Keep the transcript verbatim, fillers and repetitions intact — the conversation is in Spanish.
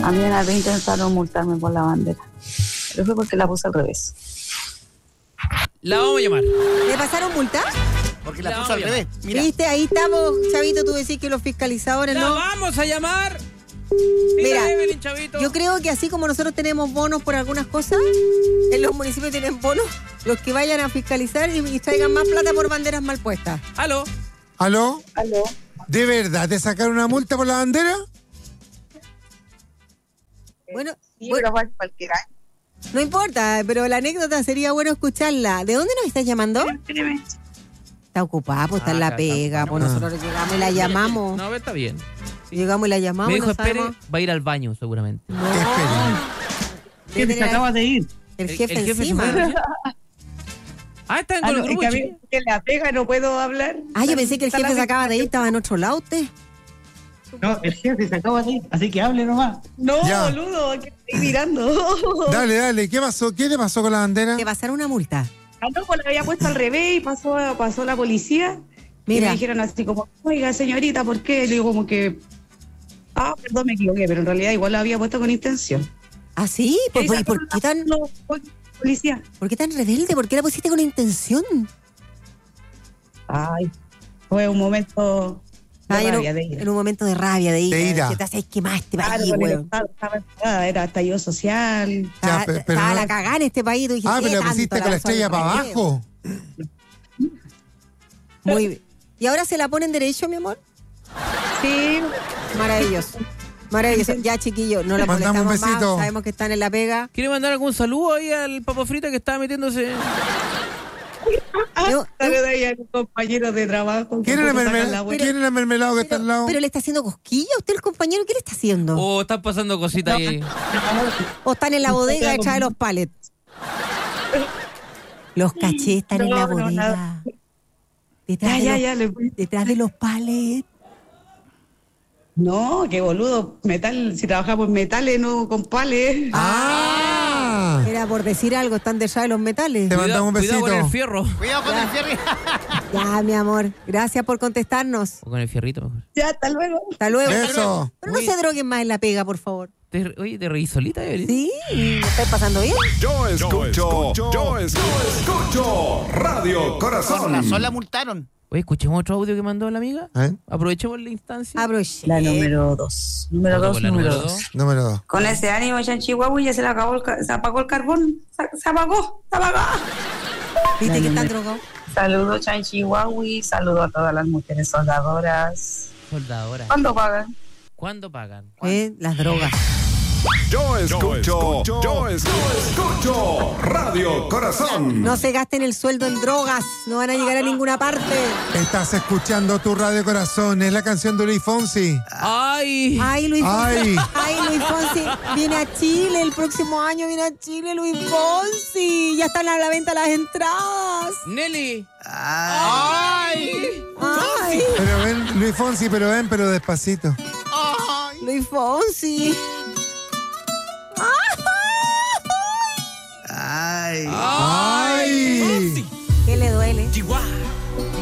A mí una vez intentaron multarme por la bandera, pero fue porque la puse al revés. La vamos a llamar. ¿Le pasaron multa? Porque la, La puso al vamos a revés. Mira. ¿Viste? Ahí estamos, Chavito, tú decís que los fiscalizadores ¡La no... vamos a llamar! Mira, Mira, Evelyn, Chavito. Yo creo que así como nosotros tenemos bonos por algunas cosas, en los municipios tienen bonos, los que vayan a fiscalizar y, y traigan más plata por banderas mal puestas. ¿Aló? ¿Aló? ¿Aló? ¿De verdad te sacaron una multa por la bandera? Bueno, Sí, bueno, pero fue cualquier año. no importa, pero la anécdota sería bueno escucharla. ¿De dónde nos estás llamando? Está ocupada, pues está en Ah, la está- pega, está- pues nosotros llegamos y la llamamos. No, está bien. Llegamos y la llamamos. Me dijo, no espere, sabemos- va a ir al baño seguramente. No. Esperen. Debe Se tener acaba de ir. El jefe se encima. fue recién. Ah, está en Ah, el no, es grupo. que a mí chico. que la pega no puedo hablar. Ah, yo pensé que el jefe se acaba de ir, estaba en otro lado usted. No, el jefe se acaba de ir. Así que hable nomás. No, Ya. boludo, que estoy mirando. Dale, dale. ¿Qué pasó? ¿Qué te pasó con la bandera? Te pasaron una multa. Ah, no, pues la había puesto al revés y pasó, pasó la policía. Y Mira. me dijeron así como, oiga, señorita, ¿por qué? Le digo como que, ah, perdón, me equivoqué, pero en realidad igual la había puesto con intención. ¿Ah, sí? ¿Por, por- Esa por fue qué la- tan, no, fue policía? ¿Por qué tan rebelde? ¿Por qué la pusiste con intención? Ay, fue un momento de Ah, en, un, rabia, de ira. en un momento de rabia, de ira. De ira. Que te haces quemar este Claro, país, con el weón. Estado estaba enfadada, era estallido social. Estaba, pe- pero estaba no- la cagada en este país. Tú dijiste, Ah, ¿qué pero la tanto pusiste con la estrella son para rebeldes? abajo. Muy bien. ¿Y ahora se la ponen derecho, mi amor? Sí, Maravilloso. Maravilloso. Ya, chiquillo, no la Mandamos un molestamos más. besito. Sabemos que están en la pega. ¿Quiere mandar algún saludo ahí al Papo Frita que estaba metiéndose? Yo- saludos ahí a los compañeros de trabajo. ¿Quién es la que sacan mermelada? vuelta. ¿Quién es la mermelada que está Pero, al lado? pero le está haciendo cosquilla a usted, el compañero. ¿Qué le está haciendo? ¿O están pasando cositas ahí? ¿O están en la bodega detrás de los palets? Los cachés están en No, la no, bodega. nada. Detrás, Ya, de ya, los, ya. le fui. detrás de los palets. No, qué boludo. Metal, si trabajamos en metales, no con pales. ¡Ah! Era por decir algo, están detrás de los metales. Te mandamos un Cuidado con el besito. fierro. Cuidado con el fierro. Ya, mi amor. Gracias por contestarnos. O con el fierrito mejor. Ya, hasta luego. Hasta luego. Beso. Pero no se droguen más en la pega, por favor. ¿Te- Oye, ¿te reí solita, Evelyn? Sí, ¿me estáis pasando bien? Yo escucho, yo escucho, escucho Radio Con Corazón. razón la multaron. Oye, escuchemos otro audio que mandó la amiga. ¿Eh? Aprovechemos la instancia. Aproveche. La número dos. Número Vamos dos, con la número número dos. dos. Número dos. Con ese ánimo, ya en Chihuahua ya se le acabó el, ca- se apagó el carbón. Se, se apagó, se apagó. ¿Viste que La están número- drogados? Saludos, Chan Chihuahua. Saludos a todas las mujeres soldadoras. Soldadora. ¿Cuándo pagan? ¿Cuándo pagan? ¿Eh? Las drogas. Yo escucho, yo escucho Radio Corazón. No se gasten el sueldo en drogas. No van a llegar a ninguna parte. Estás escuchando tu Radio Corazón. Es la canción de Luis Fonsi. ¡Ay! Ay, Luis Ay. Fonsi. Ay, Luis Fonsi. Viene a Chile el próximo año. Viene a Chile, Luis Fonsi. Ya están a la venta las entradas. ¡Nelly! Ay. Ay, Pero ven, Luis Fonsi, pero ven, pero despacito. Luis Fonsi. Ay. ¡Ah!